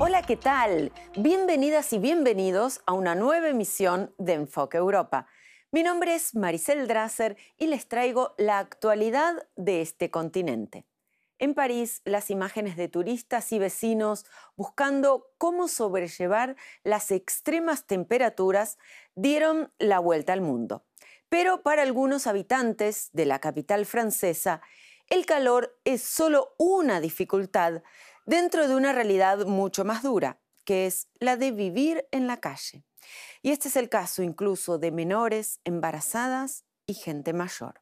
Hola, ¿qué tal? Bienvenidas y bienvenidos a una nueva emisión de Enfoque Europa. Mi nombre es Maricel Drasser y les traigo la actualidad de este continente. En París, las imágenes de turistas y vecinos buscando cómo sobrellevar las extremas temperaturas dieron la vuelta al mundo. Pero para algunos habitantes de la capital francesa, el calor es solo una dificultad dentro de una realidad mucho más dura, que es la de vivir en la calle. Y este es el caso incluso de menores, embarazadas y gente mayor.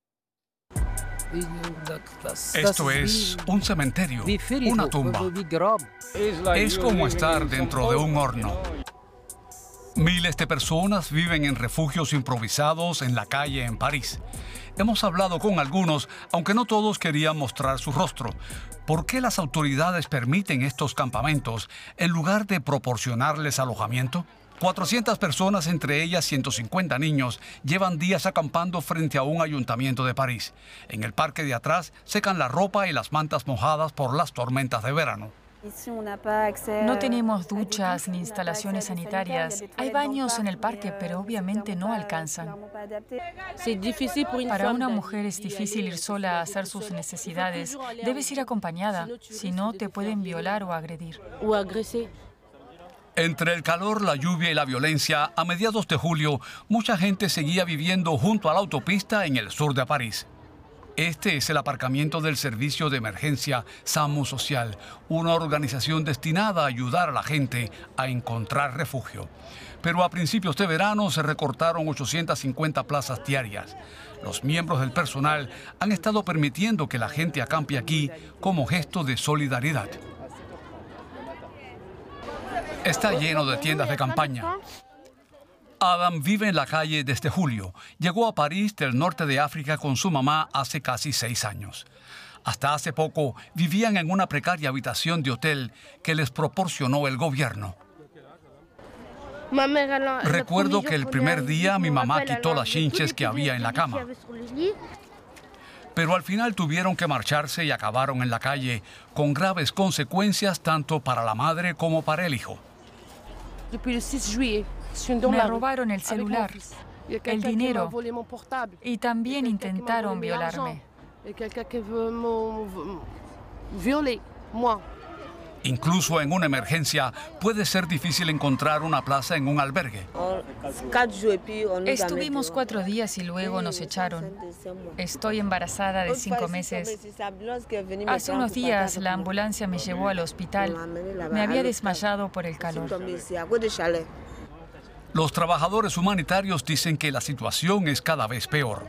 Esto es un cementerio, una tumba. Es como estar dentro de un horno. Miles de personas viven en refugios improvisados en la calle en París. Hemos hablado con algunos, aunque no todos querían mostrar su rostro. ¿Por qué las autoridades permiten estos campamentos en lugar de proporcionarles alojamiento? 400 personas, entre ellas 150 niños, llevan días acampando frente a un ayuntamiento de París. En el parque de atrás secan la ropa y las mantas mojadas por las tormentas de verano. No tenemos duchas ni instalaciones sanitarias. Hay baños en el parque, pero obviamente no alcanzan. Para una mujer es difícil ir sola a hacer sus necesidades. Debes ir acompañada, si no te pueden violar o agredir. Entre el calor, la lluvia y la violencia, a mediados de julio, mucha gente seguía viviendo junto a la autopista en el sur de París. Este es el aparcamiento del servicio de emergencia SAMU Social, una organización destinada a ayudar a la gente a encontrar refugio. Pero a principios de verano se recortaron 850 plazas diarias. Los miembros del personal han estado permitiendo que la gente acampe aquí como gesto de solidaridad. Está lleno de tiendas de campaña. Adam vive en la calle desde julio. Llegó a París del norte de África con su mamá hace casi 6 años. Hasta hace poco vivían en una precaria habitación de hotel que les proporcionó el gobierno. Recuerdo que el primer día mi mamá quitó las chinches que había en la cama. Pero al final tuvieron que marcharse y acabaron en la calle, con graves consecuencias tanto para la madre como para el hijo. Me robaron el celular, el dinero y también intentaron violarme. Incluso en una emergencia puede ser difícil encontrar una plaza en un albergue. Estuvimos 4 días y luego nos echaron. Estoy embarazada de 5 meses. Hace unos días la ambulancia me llevó al hospital. Me había desmayado por el calor. Los trabajadores humanitarios dicen que la situación es cada vez peor.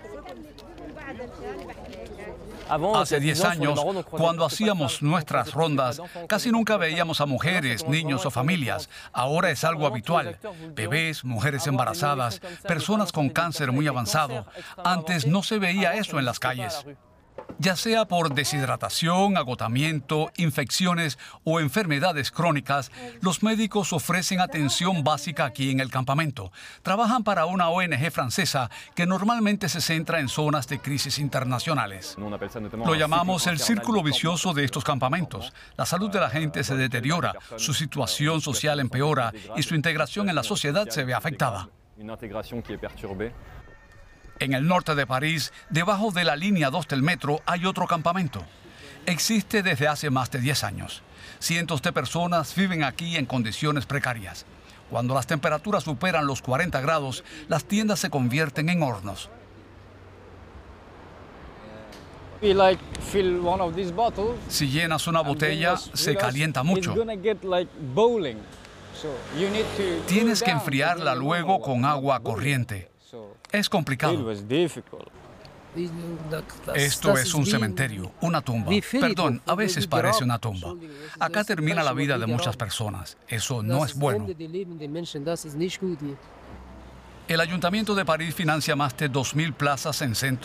Hace 10 años, cuando hacíamos nuestras rondas, casi nunca veíamos a mujeres, niños o familias. Ahora es algo habitual. Bebés, mujeres embarazadas, personas con cáncer muy avanzado. Antes no se veía eso en las calles. Ya sea por deshidratación, agotamiento, infecciones o enfermedades crónicas, los médicos ofrecen atención básica aquí en el campamento. Trabajan para una ONG francesa que normalmente se centra en zonas de crisis internacionales. Lo llamamos el círculo vicioso de estos campamentos. La salud de la gente se deteriora, su situación social empeora y su integración en la sociedad se ve afectada. En el norte de París, debajo de la línea 2 del metro, hay otro campamento. Existe desde hace más de 10 años. Cientos de personas viven aquí en condiciones precarias. Cuando las temperaturas superan los 40 grados, las tiendas se convierten en hornos. Si llenas una botella, se calienta mucho. Tienes que enfriarla luego con agua corriente. Es complicado. Esto es un cementerio, una tumba. Perdón, a veces parece una tumba. Acá termina la vida de muchas personas. Eso no es bueno. El Ayuntamiento de París financia más de 2.000 plazas en centros